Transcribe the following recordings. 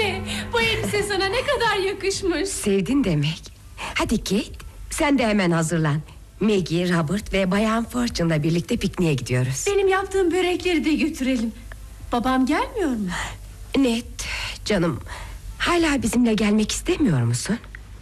Bu elbise sana ne kadar yakışmış. Sevdin demek. Hadi Kate, sen de hemen hazırlan. Maggie, Robert ve Bayan Fortune'la birlikte pikniğe gidiyoruz. Benim yaptığım börekleri de götürelim. Babam gelmiyor mu? Ned, canım, hala bizimle gelmek istemiyor musun?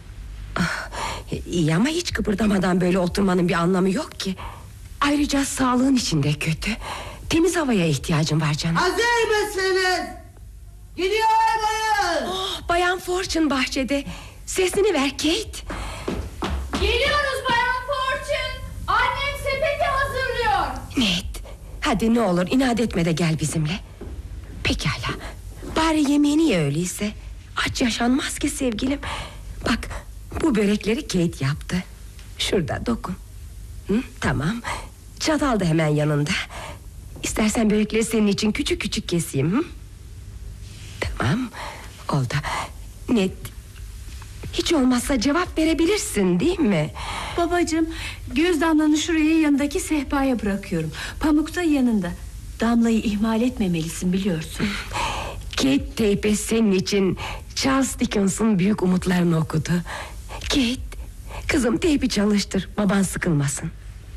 İyi ama hiç kıpırdamadan böyle oturmanın bir anlamı yok ki. Ayrıca sağlığın için de kötü. Temiz havaya ihtiyacın var canım. Hazır mısınız? Gidiyor muyuz? Bayan Fortune bahçede. Sesini ver Kate. Geliyoruz Bayan Fortune. Annem sepeti hazırlıyor. Ned, hadi ne olur inat etme de gel bizimle. Pekala, bari yemeğini ye öyleyse. Aç yaşanmaz ki sevgilim. Bak, bu börekleri Kate yaptı. Şurada dokun. Tamam. Çatal da hemen yanında. İstersen börekleri senin için küçük küçük keseyim. Tamam, oldu. Ned, hiç olmazsa cevap verebilirsin değil mi? Babacığım, göz damlanı şuraya yanındaki sehpaya bırakıyorum. Pamuk da yanında. Damlayı ihmal etmemelisin biliyorsun. Kate teype senin için Charles Dickens'ın büyük umutlarını okudu. Kate, kızım teypi çalıştır, baban sıkılmasın.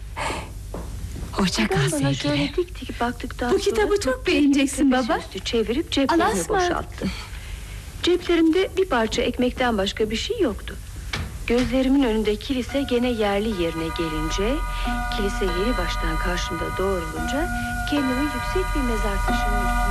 Hoşça kal sevgilim. Şöyle dik dik baktıktan Bu kitabı çok beğeneceksin baba. Çevirip ceplerimi Alasma. boşalttı. Ceplerimde bir parça ekmekten başka bir şey yoktu. Gözlerimin önünde kilise gene yerli yerine gelince, kilise yeni baştan karşımda doğrulunca kendimi yüksek bir mezar taşının üstüne